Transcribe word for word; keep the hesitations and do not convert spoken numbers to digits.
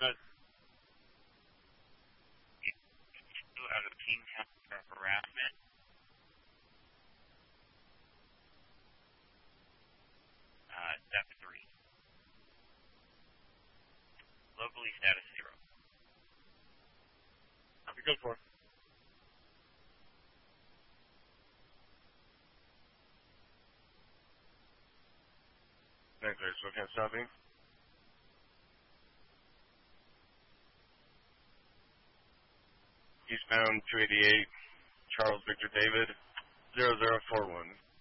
Good. Out of Kingstown for harassment. Uh, step three. Locally status zero. You're good for. Thanks, sir. So can't stop me. Eastbound two eighty-eight, Charles Victor David, zero zero four one.